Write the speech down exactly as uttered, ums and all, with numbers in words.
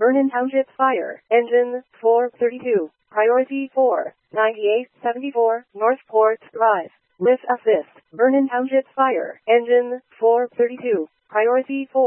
Vernon Township Fire. Engine four thirty-two. Priority four, ninety-eight seventy-four, Northport Drive. Lift assist. Vernon Township Fire. Engine four thirty-two. Priority four.